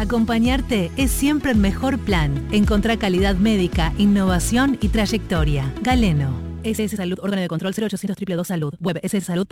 Acompañarte es siempre el mejor plan. Encontrá calidad médica, innovación y trayectoria. Galeno. SS Salud, órgano de control 0800 222 Salud. Web sssalud.com.